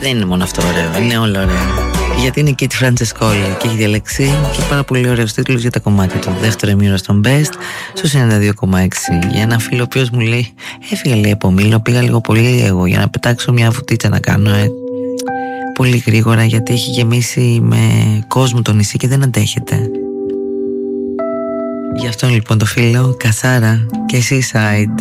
Δεν είναι μόνο αυτό ωραίο, είναι όλο ωραίο. Γιατί είναι και τη Φραντσεσκόλη και έχει διαλέξει και πάρα πολύ ωραίους τίτλους για τα κομμάτια του. Δεύτερο ημίωρο στον Best, στο 92,6. Για ένα φίλο ο οποίος μου λέει: έφυγα λέει από Μήλο, πήγα λίγο πολύ εγώ για να πετάξω μια βουτίτσα να κάνω πολύ γρήγορα, γιατί έχει γεμίσει με κόσμο το νησί και δεν αντέχεται. Γι' αυτό λοιπόν το φίλο Κασάρα και Seaside.